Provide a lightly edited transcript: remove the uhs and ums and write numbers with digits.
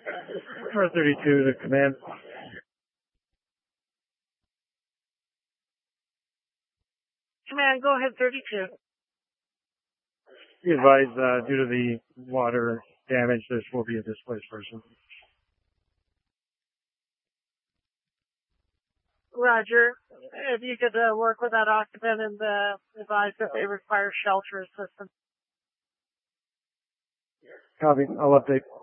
For 32 to command. Command, go ahead, 32. Be advised, due to the water damage, this will be a displaced person. Roger. If you could work with that occupant and advise that they require shelter assistance. Copy. I'll update.